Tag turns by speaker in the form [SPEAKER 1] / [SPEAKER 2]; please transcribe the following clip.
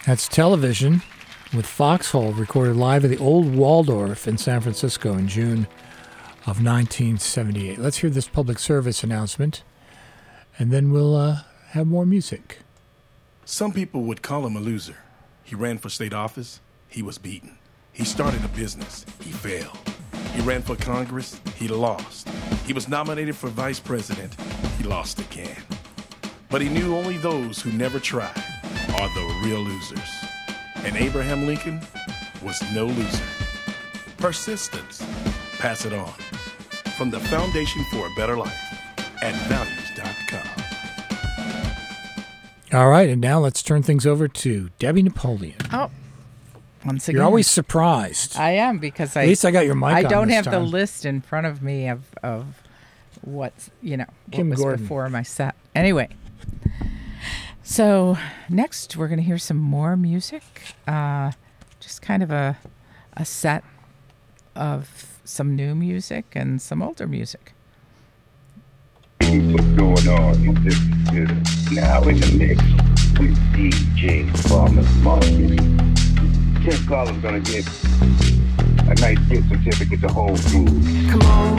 [SPEAKER 1] That's Television with Foxhole, recorded live at the Old Waldorf in San Francisco in June of 1978. Let's hear this public service announcement, and then we'll have more music.
[SPEAKER 2] Some people would call him a loser. He ran for state office. He was beaten. He started a business. He failed. He ran for Congress. He lost. He was nominated for vice president. He lost again. But he knew only those who never tried are the real losers. And Abraham Lincoln was no loser. Persistence. Pass it on. From the Foundation for a Better Life at values.com.
[SPEAKER 1] All right, and now let's turn things over to Debbie Napoleon.
[SPEAKER 3] Oh, once again.
[SPEAKER 1] You're always surprised.
[SPEAKER 3] I am, because
[SPEAKER 1] At least I got your mic on
[SPEAKER 3] I don't
[SPEAKER 1] this
[SPEAKER 3] have the
[SPEAKER 1] time.
[SPEAKER 3] list in front of me of what's, what
[SPEAKER 1] Kim
[SPEAKER 3] was
[SPEAKER 1] Gordon.
[SPEAKER 3] before my set. Anyway, so next we're going to hear some more music. Just kind of a set of some new music and some older music.
[SPEAKER 4] What's going on? This is now in the mix with DJ Farmer's Market. Tim Collins gonna get a nice gift certificate to hold through.
[SPEAKER 5] Come on.